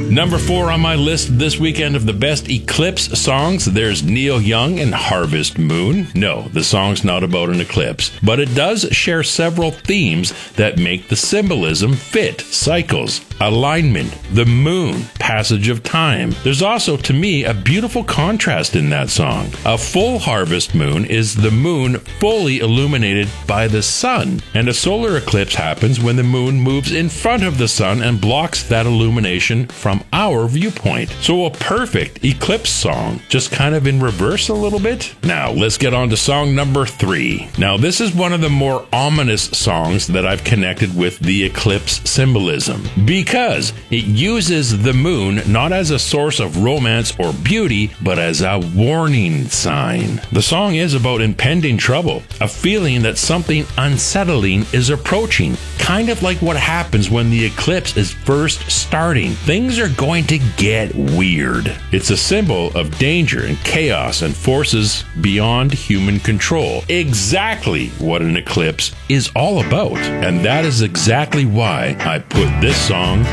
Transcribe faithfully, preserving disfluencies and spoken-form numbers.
Number four on my list this weekend of the best eclipse songs, there's Neil Young and Harvest Moon. No, the song's not about an eclipse, but it does share several themes that make the symbolism fit. Cycles, alignment, the moon, passage of time. There's also, to me, a beautiful contrast in that song. A full harvest moon is the moon fully illuminated by the sun, and a solar eclipse happens when the moon moves in front of the sun and blocks that illumination from our viewpoint. So a perfect eclipse song, just kind of in reverse a little bit. Now, let's get on to song number three. Now, this is one of the more ominous songs that I've connected with the eclipse symbolism, because it uses the moon not as a source of romance or beauty, but as a warning sign. The song is about impending trouble, a feeling that something unsettling is approaching, kind of like what happens when the eclipse is first starting. Things are going to get weird. It's a symbol of danger and chaos and forces beyond human control. Exactly what an eclipse is all about. And that is exactly why I put this song